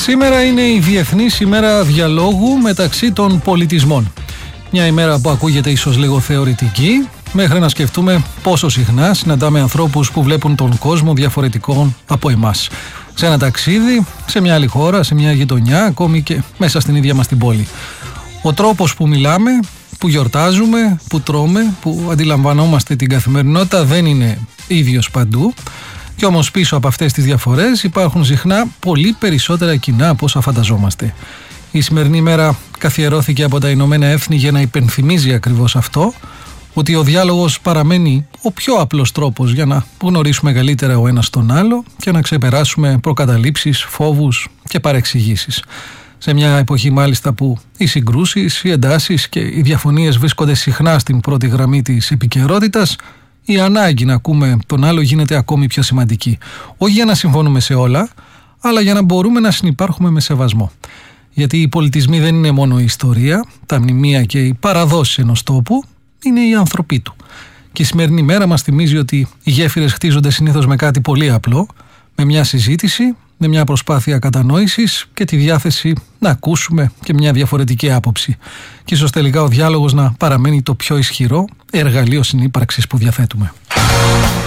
Σήμερα είναι η Διεθνής ημέρα διαλόγου μεταξύ των πολιτισμών. Μια ημέρα που ακούγεται ίσως λίγο θεωρητική, μέχρι να σκεφτούμε πόσο συχνά συναντάμε ανθρώπους που βλέπουν τον κόσμο διαφορετικών από εμάς. Σε ένα ταξίδι, σε μια άλλη χώρα, σε μια γειτονιά, ακόμη και μέσα στην ίδια μας την πόλη. Ο τρόπος που μιλάμε, που γιορτάζουμε, που τρώμε, που αντιλαμβανόμαστε την καθημερινότητα δεν είναι ίδιος παντού. Κι όμως πίσω από αυτές τις διαφορές υπάρχουν συχνά πολύ περισσότερα κοινά από όσα φανταζόμαστε. Η σημερινή μέρα καθιερώθηκε από τα Ηνωμένα Έθνη για να υπενθυμίζει ακριβώς αυτό, ότι ο διάλογος παραμένει ο πιο απλός τρόπος για να γνωρίσουμε καλύτερα ο ένας τον άλλο και να ξεπεράσουμε προκαταλήψεις, φόβους και παρεξηγήσεις. Σε μια εποχή μάλιστα που οι συγκρούσεις, οι εντάσεις και οι διαφωνίες βρίσκονται συχνά στην πρώτη γραμμή της επικαιρότητας, η ανάγκη να ακούμε τον άλλο γίνεται ακόμη πιο σημαντική. Όχι για να συμφωνούμε σε όλα, αλλά για να μπορούμε να συνυπάρχουμε με σεβασμό. Γιατί οι πολιτισμοί δεν είναι μόνο η ιστορία, τα μνημεία και οι παραδόσεις ενός τόπου, είναι οι άνθρωποι του. Και η σημερινή μέρα μας θυμίζει ότι οι γέφυρες χτίζονται συνήθως με κάτι πολύ απλό, με μια συζήτηση, με μια προσπάθεια κατανόησης και τη διάθεση να ακούσουμε και μια διαφορετική άποψη. Και ίσως τελικά ο διάλογος να παραμένει το πιο ισχυρό εργαλείο συνύπαρξης που διαθέτουμε.